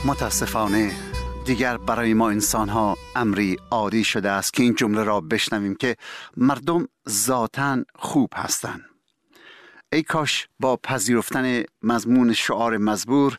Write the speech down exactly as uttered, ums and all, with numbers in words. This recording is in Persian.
متاسفانه دیگر برای ما انسان ها امری عادی شده است که این جمله را بشنویم که مردم ذاتاً خوب هستند. ای کاش با پذیرفتن مضمون شعار مزبور